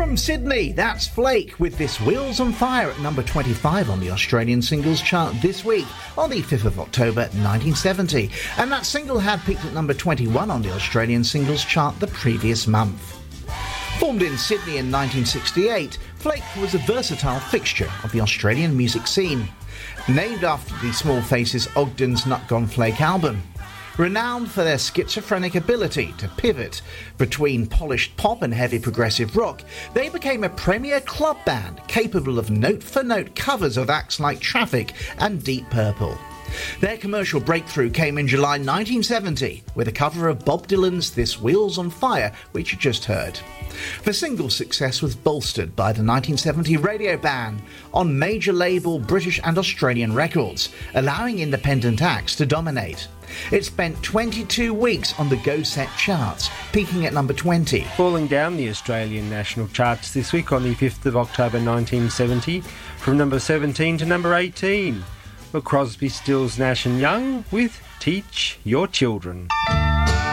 From Sydney, that's Flake with this Wheels on Fire at number 25 on the Australian singles chart this week on the 5th of October 1970. And that single had peaked at number 21 on the Australian singles chart the previous month. Formed in Sydney in 1968, Flake was a versatile fixture of the Australian music scene. Named after the Small Faces' Ogden's Nut Gone Flake album. Renowned for their schizophrenic ability to pivot between polished pop and heavy progressive rock, they became a premier club band capable of note-for-note covers of acts like Traffic and Deep Purple. Their commercial breakthrough came in July 1970 with a cover of Bob Dylan's This Wheels on Fire, which you just heard. The single's success was bolstered by the 1970 radio ban on major label British and Australian records, allowing independent acts to dominate. It spent 22 weeks on the Go Set charts, peaking at number 20. Falling down the Australian national charts this week on the 5th of October 1970, from number 17 to number 18, were Crosby, Stills, Nash & Young with Teach Your Children.